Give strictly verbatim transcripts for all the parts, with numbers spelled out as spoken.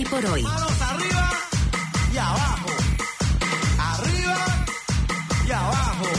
por hoy. Manos arriba y abajo. Arriba y abajo.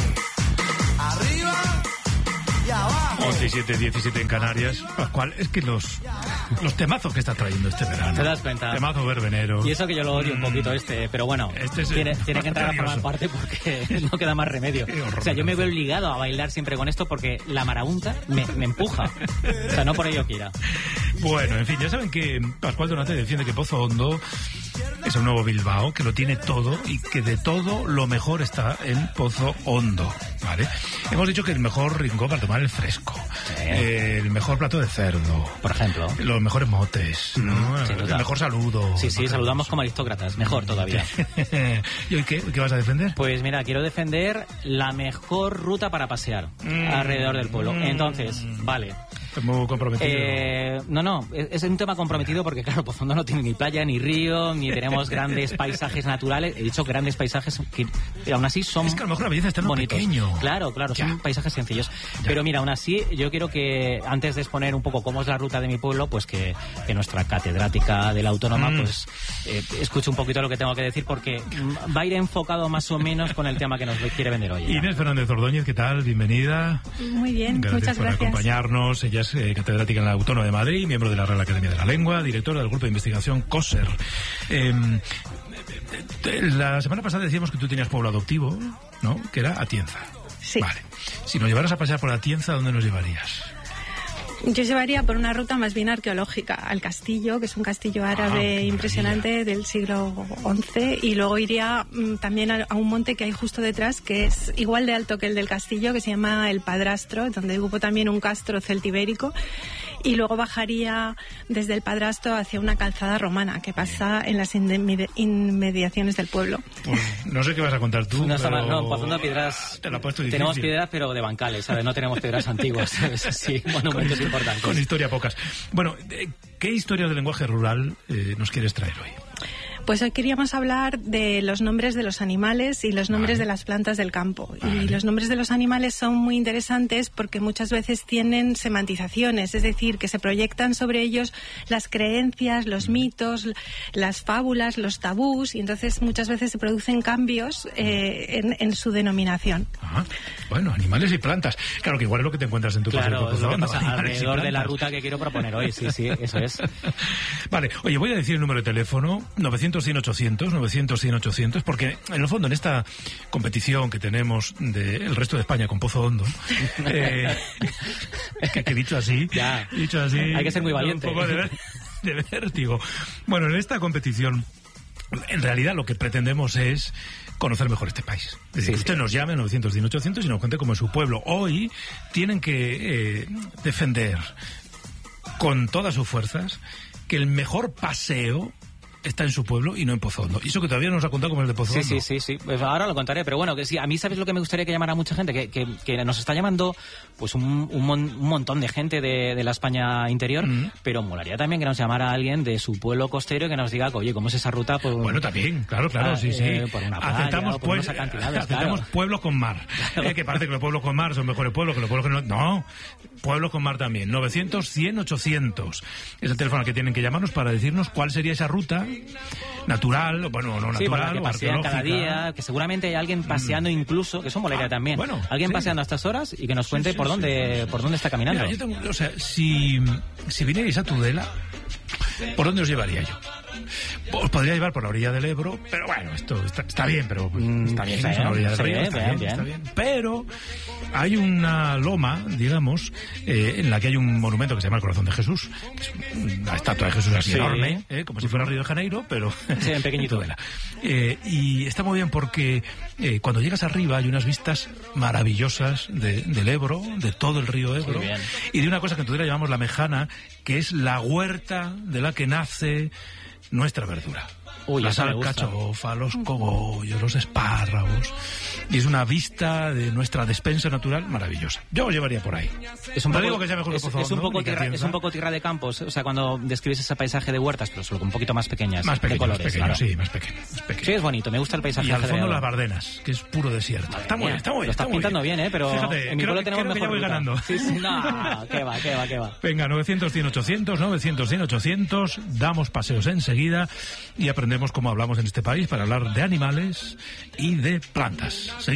Arriba y abajo. once y siete, diecisiete en Canarias. Pascual, es que los, los temazos que está trayendo este verano. ¿Te das cuenta? Temazo verbenero. Y eso que yo lo odio un poquito este, pero bueno, Este es tiene, el- tiene que entrar a formar curioso. parte porque no queda más remedio. Qué horror O sea, yo me de veo canción. obligado a bailar siempre con esto porque la marabunta me, me empuja. O sea, no por ello quiera. Bueno, en fin, ya saben que Pascual Donate defiende que Pozo Hondo es un nuevo Bilbao, que lo tiene todo y que de todo lo mejor está en Pozo Hondo, ¿vale? Hemos dicho que el mejor rincón para tomar el fresco, eh, el mejor plato de cerdo, Por ejemplo. los mejores motes, ¿no? sin duda. El mejor saludo. Sí, sí, saludamos como aristócratas. Mejor todavía. ¿Y hoy qué, qué vas a defender? Pues mira, quiero defender la mejor ruta para pasear Mm. alrededor del pueblo. Mm. Entonces, vale. Estoy muy comprometido. Eh, no, no, es, es un tema comprometido porque, claro, Pozondo no tiene ni playa, ni río, ni tenemos grandes paisajes naturales. He dicho grandes paisajes que, que aún así son Es que a lo mejor la belleza está en lo bonitos. pequeño. Claro, claro, Ya. son paisajes sencillos. Pero mira, aún así, yo quiero que, antes de exponer un poco cómo es la ruta de mi pueblo, pues que, que nuestra catedrática de la Autónoma, Mm. pues eh, escuche un poquito lo que tengo que decir, porque mm, va a ir enfocado más o menos con el tema que nos quiere vender hoy. Inés Fernández Ordóñez, ¿qué tal? Bienvenida. Muy bien, Gracias muchas por gracias. acompañarnos. Ella es eh, catedrática en la Autónoma de Madrid, miembro de la Real Academia de la Lengua, directora del Grupo de Investigación COSER. Eh, eh, la semana pasada decíamos que tú tenías pueblo adoptivo, ¿no? Que era Atienza. Sí. Vale. Si nos llevaras a pasear por Atienza, ¿dónde nos llevarías? Yo llevaría por una ruta más bien arqueológica al castillo, que es un castillo Ah, árabe qué impresionante maravilla. del siglo once, y luego iría mm, también a, a un monte que hay justo detrás, que es igual de alto que el del castillo, que se llama el Padrastro, donde hubo también un castro celtibérico, y luego bajaría desde el Padrastro hacia una calzada romana que pasa en las inme- inmediaciones del pueblo. Pues no sé qué vas a contar tú. No, está pero... mal, no, Pozondo piedras. Te lo he puesto difícil. Tenemos piedras, pero de bancales, ¿sabes? No tenemos piedras antiguas, ¿sabes? Sí, monumentos importantes. Con historia pocas. Bueno, eh, ¿qué historias del lenguaje rural eh, nos quieres traer hoy? Pues hoy queríamos hablar de los nombres de los animales y los nombres Vale. de las plantas del campo. Vale. Y los nombres de los animales son muy interesantes porque muchas veces tienen semantizaciones, es decir, que se proyectan sobre ellos las creencias, los mitos, l- las fábulas, los tabús, y entonces muchas veces se producen cambios eh, en, en su denominación. Ah, bueno, animales y plantas. Claro que igual es lo que te encuentras en tu paseo Claro, por es lo que Pozo Hondo, pasa animales y alrededor de la plantas. ruta que quiero proponer hoy. Sí, sí, eso es. Vale, oye, voy a decir el número de teléfono, novecientos, cien, ochocientos, novecientos, cien, ochocientos, porque en el fondo en esta competición que tenemos del resto de España con Pozo Hondo, eh, que, que dicho así, Ya. dicho así, Hay que ser muy valiente. un poco de, ver- de vértigo. Bueno, en esta competición, en realidad lo que pretendemos es conocer mejor este país. Es decir, Sí, que usted sí. nos llame novecientos, cien, ochocientos y nos cuente cómo es su pueblo. Hoy tienen que eh, defender con todas sus fuerzas que el mejor paseo está en su pueblo y no en Pozo Hondo. Y eso que todavía no nos ha contado cómo es el de Pozo Sí, Hondo. sí, sí, sí. Pues ahora lo contaré, pero bueno, que sí, a mí sabes lo que me gustaría que llamara mucha gente, que, que, que nos está llamando pues un, un, mon- un montón de gente de, de la España interior, Mm. pero molaría también que nos llamara alguien de su pueblo costero y que nos diga, oye, ¿cómo es esa ruta? Pues, Bueno, también, claro, claro, Ah, sí, sí. eh, por una playa aceptamos o por pues- unos acantilados, aceptamos claro. pueblos con mar. Claro. Eh, que parece que los pueblos con mar son mejores pueblos que los pueblos que no. No, pueblos con mar también. novecientos, cien, ochocientos. Es el teléfono al que tienen que llamarnos para decirnos cuál sería esa ruta natural, bueno, no Sí, por la natural, que o pasean cada arqueológica. día, que seguramente hay alguien paseando incluso, que eso molaría Ah, también. bueno, alguien sí. paseando a estas horas y que nos cuente sí, por sí, dónde sí. por dónde está caminando. Mira, yo tengo, o sea, si, si vinierais a Tudela, ¿por dónde os llevaría yo? Os podría llevar por la orilla del Ebro, pero bueno, esto está, está bien, pero pues, Mm, está bien, sí, es una orilla del sí, río, está bien, bien, está bien. bien. Pero hay una loma, digamos, eh, en la que hay un monumento que se llama el Corazón de Jesús, que es una estatua de Jesús así Sí. enorme, eh, como si fuera Río de Janeiro, pero Sí, en pequeñito. Tudela. Eh, y está muy bien porque eh, cuando llegas arriba hay unas vistas maravillosas de- del Ebro, de todo el río Ebro, Muy bien. y de una cosa que en Tudela llamamos la mejana, que es la huerta de la que nace nuestra verdura. Uy, la esa me gusta. alcachofa, los cogollos, los espárragos. Y es una vista de nuestra despensa natural maravillosa. Yo os llevaría por ahí. Es un No poco, digo que sea mejor que es, Pozo es un Hondo, poco ni que tierra, es Atienza. un poco tierra de campos, o sea, cuando describes ese paisaje de huertas, pero solo un poquito más pequeñas, Más de pequeño, colores, más pequeño, claro. sí, más pequeño, más pequeño. Sí, es bonito, me gusta el paisaje Y al fondo ajedreado. las Bardenas, que es puro desierto. Madre Está muy mía, bien, está muy bien. lo estás está muy pintando bien, ¿eh? Pero Fíjate, en mi creo, pueblo que- tenemos creo que ya mejor voy ruta. ganando. Sí, sí, no, qué va, qué va, qué va. Venga, novecientos, cien, ochocientos, novecientos, cien, ochocientos, damos paseos enseguida y aprendemos cómo hablamos en este país para hablar de animales y de plantas. Seguimos.